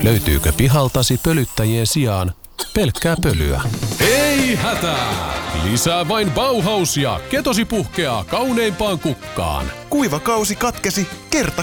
Löytyykö pihaltasi pölyttäjien sijaan pelkkää pölyä? Ei hätää! Lisää vain Bauhausia, ketosi puhkeaa kauneimpaan kukkaan. Kuiva kausi katkesi kerta